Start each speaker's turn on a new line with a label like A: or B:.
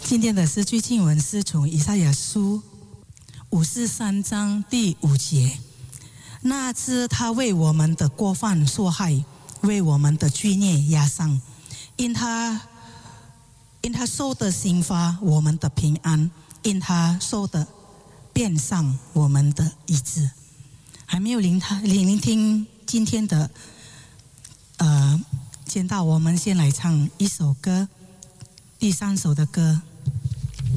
A: 今天的诗句经文是从以赛亚书53章第5节。那知他为我们的过犯受害，为我们的罪孽压伤，因他受的刑罚，我们的平安；因他受的鞭伤，我们的医治。还没有聆听今天的见到，我们先来唱一首歌，第3首的歌。